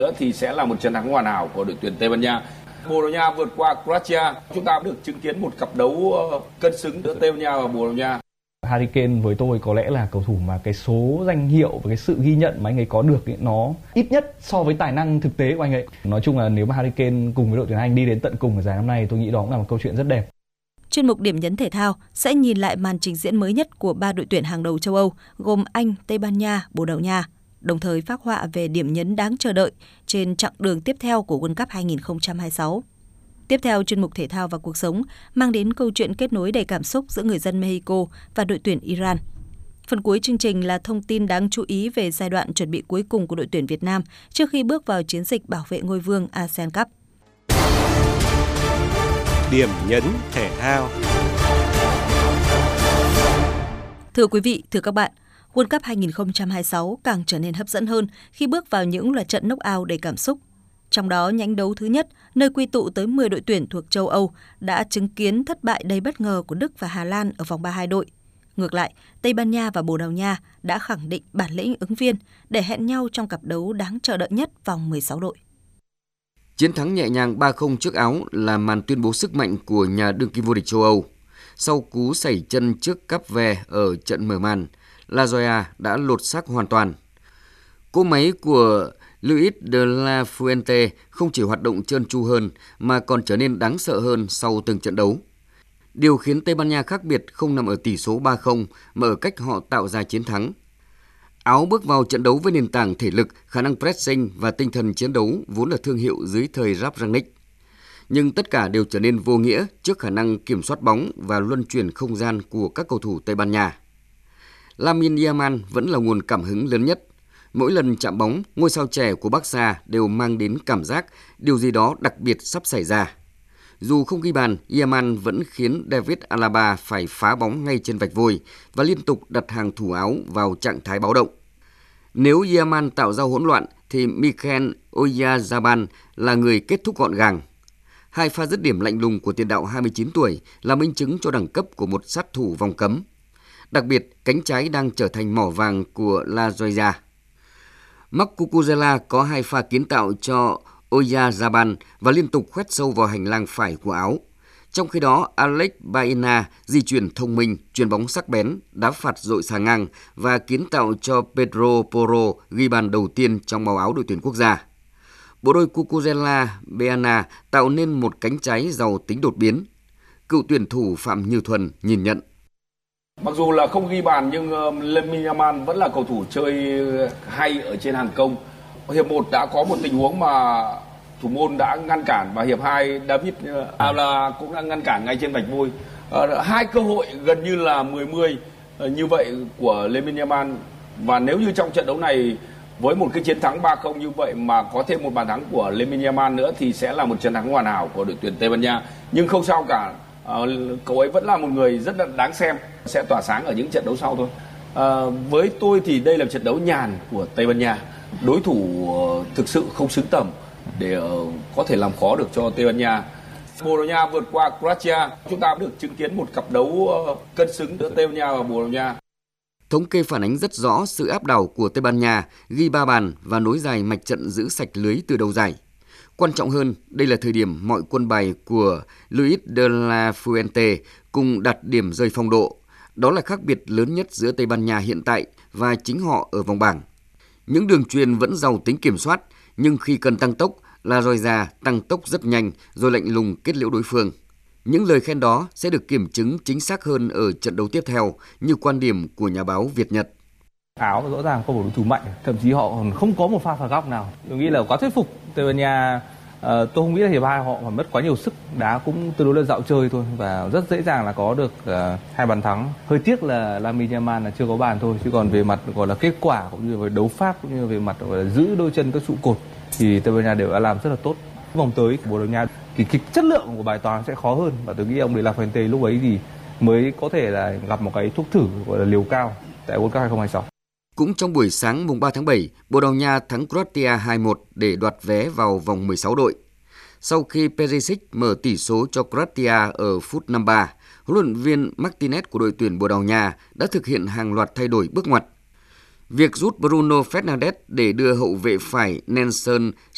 nữa thì sẽ là một chiến thắng hoàn hảo của đội tuyển Tây Ban Nha. Bồ Đào Nha vượt qua Croatia, chúng ta được chứng kiến một cặp đấu cân xứng giữa Tây Ban Nha và Bồ Đào Nha. Harry Kane với tôi có lẽ là cầu thủ mà cái số danh hiệu và cái sự ghi nhận mà anh ấy có được ấy, nó ít nhất so với tài năng thực tế của anh ấy. Nói chung là nếu mà Harry Kane cùng với đội tuyển Anh đi đến tận cùng ở giải năm nay, tôi nghĩ đó cũng là một câu chuyện rất đẹp. Chuyên mục điểm nhấn thể thao sẽ nhìn lại màn trình diễn mới nhất của 3 đội tuyển hàng đầu châu Âu gồm Anh, Tây Ban Nha, Bồ Đào Nha, đồng thời phác họa về điểm nhấn đáng chờ đợi trên chặng đường tiếp theo của World Cup 2026. Tiếp theo, chuyên mục thể thao và cuộc sống mang đến câu chuyện kết nối đầy cảm xúc giữa người dân Mexico và đội tuyển Iran. Phần cuối chương trình là thông tin đáng chú ý về giai đoạn chuẩn bị cuối cùng của đội tuyển Việt Nam trước khi bước vào chiến dịch bảo vệ ngôi vương ASEAN Cup. Điểm nhấn thể thao. Thưa quý vị, thưa các bạn, World Cup 2026 càng trở nên hấp dẫn hơn khi bước vào những loạt trận knock-out đầy cảm xúc. Trong đó, nhánh đấu thứ nhất, nơi quy tụ tới 10 đội tuyển thuộc châu Âu, đã chứng kiến thất bại đầy bất ngờ của Đức và Hà Lan ở vòng 32 đội. Ngược lại, Tây Ban Nha và Bồ Đào Nha đã khẳng định bản lĩnh ứng viên để hẹn nhau trong cặp đấu đáng chờ đợi nhất vòng 16 đội. Chiến thắng nhẹ nhàng 3-0 trước Áo là màn tuyên bố sức mạnh của nhà đương kim vô địch châu Âu. Sau cú sẩy chân trước Cape Verde ở trận mở màn, La Joya đã lột xác hoàn toàn. Cỗ máy của Luis de la Fuente không chỉ hoạt động trơn tru hơn mà còn trở nên đáng sợ hơn sau từng trận đấu. Điều khiến Tây Ban Nha khác biệt không nằm ở tỷ số 3-0 mà ở cách họ tạo ra chiến thắng. Áo bước vào trận đấu với nền tảng thể lực, khả năng pressing và tinh thần chiến đấu vốn là thương hiệu dưới thời Ralf Rangnick. Nhưng tất cả đều trở nên vô nghĩa trước khả năng kiểm soát bóng và luân chuyển không gian của các cầu thủ Tây Ban Nha. Lamine Yamal vẫn là nguồn cảm hứng lớn nhất. Mỗi lần chạm bóng, ngôi sao trẻ của Barca đều mang đến cảm giác điều gì đó đặc biệt sắp xảy ra. Dù không ghi bàn, Yamal vẫn khiến David Alaba phải phá bóng ngay trên vạch vôi và liên tục đặt hàng thủ Áo vào trạng thái báo động. Nếu Yamal tạo ra hỗn loạn thì Mikel Oyarzabal là người kết thúc gọn gàng. Hai pha dứt điểm lạnh lùng của tiền đạo 29 tuổi là minh chứng cho đẳng cấp của một sát thủ vòng cấm. Đặc biệt, cánh trái đang trở thành mỏ vàng của La Joya. Marc Cucurella có hai pha kiến tạo cho Oyarzabal và liên tục khoét sâu vào hành lang phải của Áo. Trong khi đó, Alex Baena di chuyển thông minh, chuyền bóng sắc bén, đá phạt dội xà ngang và kiến tạo cho Pedro Porro ghi bàn đầu tiên trong màu áo đội tuyển quốc gia. Bộ đôi Cucurella-Baena tạo nên một cánh trái giàu tính đột biến. Cựu tuyển thủ Phạm Như Thuần nhìn nhận. Mặc dù là không ghi bàn nhưng Lamine Yamal vẫn là cầu thủ chơi hay ở trên hàng công. Hiệp 1 đã có một tình huống mà thủ môn đã ngăn cản và hiệp 2 David Alaba cũng đã ngăn cản ngay trên vạch vôi. Hai cơ hội gần như là 10-10 như vậy của Lamine Yamal, và nếu như trong trận đấu này với một cái chiến thắng 3-0 như vậy mà có thêm một bàn thắng của Lamine Yamal nữa thì sẽ là một chiến thắng hoàn hảo của đội tuyển Tây Ban Nha. Nhưng không sao cả, cậu ấy vẫn là một người rất là đáng xem, sẽ tỏa sáng ở những trận đấu sau thôi. Với tôi thì đây là trận đấu nhàn của Tây Ban Nha. Đối thủ thực sự không xứng tầm để có thể làm khó được cho Tây Ban Nha. Bồ Đào Nha vượt qua Croatia, chúng ta được chứng kiến một cặp đấu cân xứng giữa Tây Ban Nha và Bồ Đào Nha. Thống kê phản ánh rất rõ sự áp đảo của Tây Ban Nha, ghi 3 bàn và nối dài mạch trận giữ sạch lưới từ đầu giải. Quan trọng hơn, đây là thời điểm mọi quân bài của Luis de la Fuente cùng đạt điểm rơi phong độ. Đó là khác biệt lớn nhất giữa Tây Ban Nha hiện tại và chính họ ở vòng bảng. Những đường chuyền vẫn giàu tính kiểm soát, nhưng khi cần tăng tốc, La Joya tăng tốc rất nhanh rồi lạnh lùng kết liễu đối phương. Những lời khen đó sẽ được kiểm chứng chính xác hơn ở trận đấu tiếp theo, như quan điểm của nhà báo Việt Nhật. Áo rõ ràng không phải đối thủ mạnh, thậm chí họ còn không có một pha phạt góc nào. Tôi nghĩ là quá thuyết phục. Tây Ban Nha, tôi không nghĩ là hiệp 2 họ phải mất quá nhiều sức, đá cũng tương đối là dạo chơi thôi và rất dễ dàng là có được 2 bàn thắng. Hơi tiếc là Lamine Yamal là chưa có bàn thôi, chứ còn về mặt gọi là kết quả cũng như về đấu pháp cũng như về mặt gọi là giữ đôi chân các trụ cột thì Tây Ban Nha đều đã làm rất là tốt. Vòng tới của Bồ Đào Nha thì cái chất lượng của bài toán sẽ khó hơn, và tôi nghĩ ông De La Fuente lúc ấy thì mới có thể là gặp một cái thuốc thử gọi là liều cao tại World Cup 2026. Cũng trong buổi sáng mùng 3 tháng 7, Bồ Đào Nha thắng Croatia 2-1 để đoạt vé vào vòng 16 đội. Sau khi Perisic mở tỷ số cho Croatia ở phút 53, huấn luyện viên Martinez của đội tuyển Bồ Đào Nha đã thực hiện hàng loạt thay đổi bước ngoặt. Việc rút Bruno Fernandes để đưa hậu vệ phải Nelson